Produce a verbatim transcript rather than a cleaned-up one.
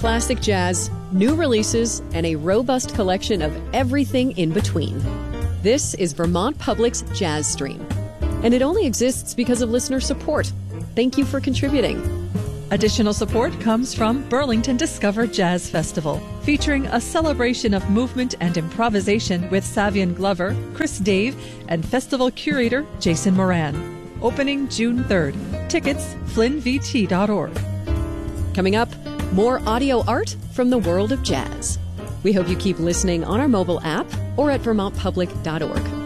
classic jazz, new releases, and a robust collection of everything in between. This is Vermont Public's Jazz Stream, and it only exists because of listener support. Thank you for contributing. Additional support comes from Burlington Discover Jazz Festival, featuring a celebration of movement and improvisation with Savion Glover, Chris Dave, and festival curator Jason Moran. Opening June third. Tickets, flynn v t dot org. Coming up, more audio art from the world of jazz. We hope you keep listening on our mobile app or at vermont public dot org.